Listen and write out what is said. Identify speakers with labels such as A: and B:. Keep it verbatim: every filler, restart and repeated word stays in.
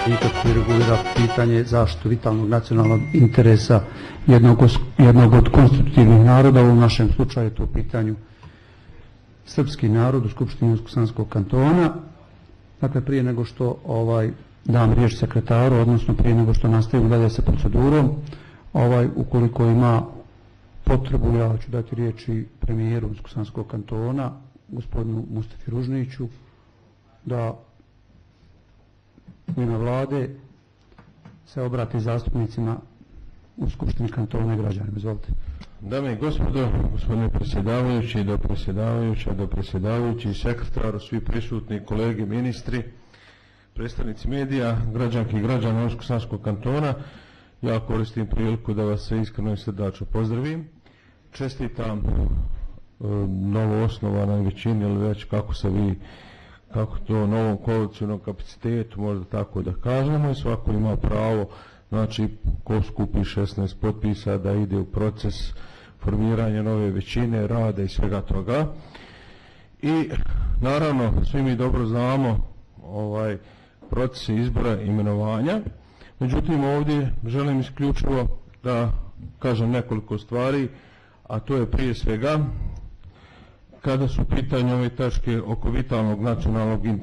A: poslovnika koji regulira pitanje zaštitu vitalnog nacionalnog interesa jednog, jednog od konstitutivnih naroda, u našem slučaju to u pitanju srpski narod u Skupštini Unsko-Sanskog kantona. Dakle, prije nego što ovaj dam riječ sekretaru, odnosno prije nego što nastavimo dalje sa procedurom, ovaj, ukoliko ima potrebu, ja ću dati riječi premijeru Unsko-Sanskog kantona, gospodinu Mustafi Ružniću, da u ime vlade se obrati zastupnicima u Skupštini kantona i građanima. Izvolite.
B: Dame i gospodo, gospodine predsjedavajući, do predsjedavajuća, do predsjedavajući, sekretaru, svi prisutni kolege, ministri, predstavnici medija, građanki i građana Unsko-Sanskog kantona, ja koristim priliku da vas se iskreno i srdačno pozdravim. Čestitam e, novo osnovanoj većini, ili već kako se vi, kako to novom koalicijnom kapacitetu, možda tako da kažemo, i svako ima pravo, znači ko skupi šesnaest potpisa da ide u proces formiranja nove većine, rada i svega toga. I naravno svi mi dobro znamo ovaj proces izbora i imenovanja, međutim ovdje želim isključivo da kažem nekoliko stvari, a to je prije svega kada su pitanje ove tačke oko vitalnog nacionalnog interesa.